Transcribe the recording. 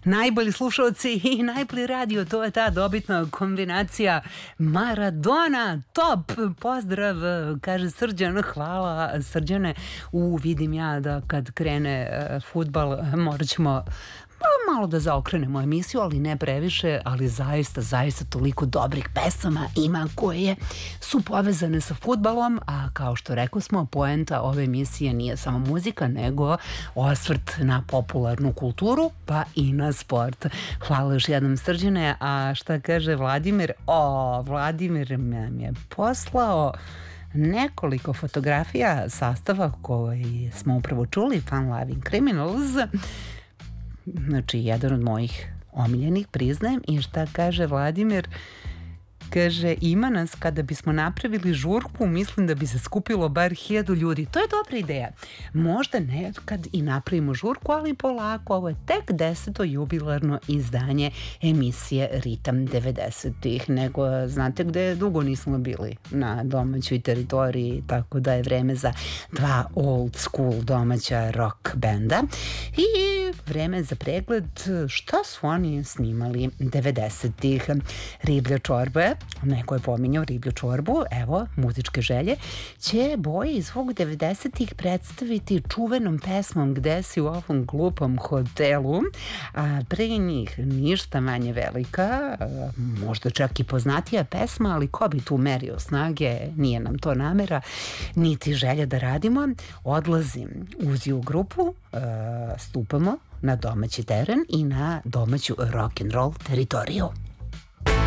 najbolji slušalci i najbolji radio, to je ta dobitna kombinacija Maradona, top, pozdrav, kaže Srđan, hvala Srđane, vidim ja da kad krene fudbal morat ćemo malo da zaokrenemo emisiju, ali ne previše, ali zaista toliko dobrih pesama ima koje su povezane sa fudbalom, a kao što rekao smo, poenta ove emisije nije samo muzika, nego osvrt na popularnu kulturu, pa i na sport. Hvala još jednom Srđane, a šta kaže Vladimir? Vladimir nam je poslao nekoliko fotografija sastava koji smo upravo čuli, Fun Loving Criminals, znači jedan od mojih omiljenih, priznajem. I šta kaže Vladimir? Kaže, ima nas, kada bismo napravili žurku, mislim da bi se skupilo bar 1000 ljudi. To je dobra ideja. Možda nekad i napravimo žurku, ali polako, ovo je tek 10. jubilarno izdanje emisije Ritam 90-ih, nego znate gde dugo nismo bili na domaćoj teritoriji, tako da je vreme za dva old school domaća rock benda i vreme za pregled šta su oni snimali 90-ih. Riblja čorba, neko je pominjao riblju čorbu, evo, muzičke želje, će boje iz svog 90-ih predstaviti čuvenom pesmom Gde si u ovom glupom hotelu, a pre njih ništa manje velika, možda čak i poznatija pesma, ali ko bi tu merio snage, nije nam to namera, niti želja da radimo. Odlazim uz ju grupu, stupamo na domaći teren i na domaću rock'n'roll teritoriju.